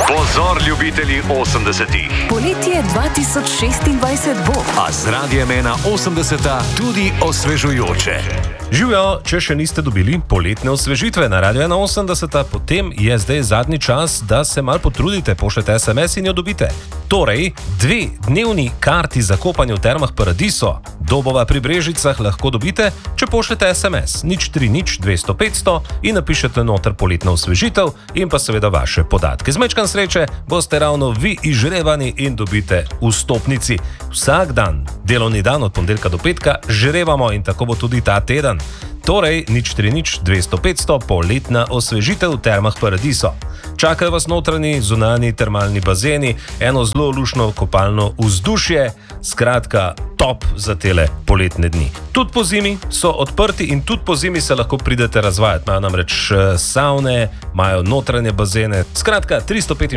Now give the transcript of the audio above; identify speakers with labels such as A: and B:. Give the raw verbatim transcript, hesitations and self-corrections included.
A: Pozor, ljubitelji osemdesetih.
B: Poletje dva tisoč šestindvajset bo.
A: A z Radiem ena osemdeseta tudi osvežujoče.
C: Živjo, če še niste dobili poletne osvežitve na Radio ena osemdeseta, potem je zdaj zadnji čas, da se mal potrudite, pošljete es em es in jo dobite. Torej, dve dnevni karti za kopanje v Termah Paradiso, Dobova pri Brežicah, lahko dobite, če pošljete es em es nič tri nič dvesto petsto in napišete noter poletna osvežitev in pa seveda vaše podatke. Z mečkan sreče boste ravno vi izžrebani in dobite vstopnici. Vsak dan, delovni dan od ponedeljka do petka, žrebamo in tako bo tudi ta teden. Torej, nič tri nič dvesto petsto, poletna osvežitev v Termah Paradiso. Čakajo vas notranji, zunanji termalni bazeni, eno zelo lušno kopalno vzdušje, skratka top za tele poletne dni. Tudi po zimi so odprti in tudi po zimi se lahko pridete razvajati. Imajo namreč savne, imajo notranje bazene, skratka tristo petinštirideset